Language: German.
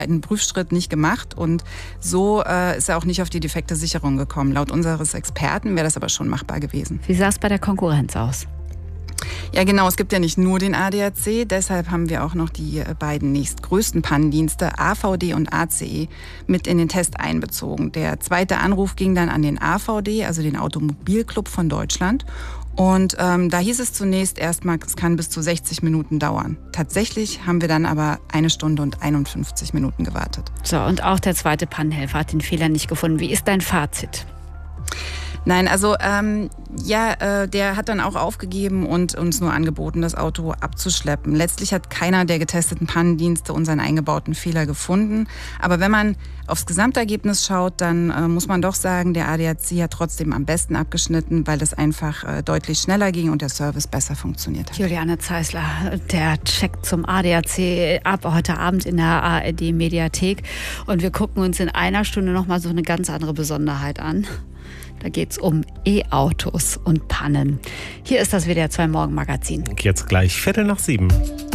einen Prüfschritt nicht gemacht und so ist er auch nicht auf die defekte Sicherung gekommen. Laut unseres Experten wäre das aber schon machbar gewesen. Wie sah es bei der Konkurrenz aus? Ja genau, es gibt ja nicht nur den ADAC, deshalb haben wir auch noch die beiden nächstgrößten Pannendienste AVD und ACE mit in den Test einbezogen. Der zweite Anruf ging dann an den AVD, also den Automobilclub von Deutschland. Und da hieß es zunächst erstmal, es kann bis zu 60 Minuten dauern. Tatsächlich haben wir dann aber 1 Stunde und 51 Minuten gewartet. So, und auch der zweite Pannenhelfer hat den Fehler nicht gefunden. Wie ist dein Fazit? Nein, also der hat dann auch aufgegeben und uns nur angeboten, das Auto abzuschleppen. Letztlich hat keiner der getesteten Pannendienste unseren eingebauten Fehler gefunden. Aber wenn man aufs Gesamtergebnis schaut, dann muss man doch sagen, der ADAC hat trotzdem am besten abgeschnitten, weil es einfach deutlich schneller ging und der Service besser funktioniert hat. Juliane Zeisler, der Check zum ADAC ab heute Abend in der ARD-Mediathek. Und wir gucken uns in einer Stunde nochmal so eine ganz andere Besonderheit an. Da geht es um E-Autos und Pannen. Hier ist das WDR 2 Morgenmagazin. Jetzt gleich 6:15.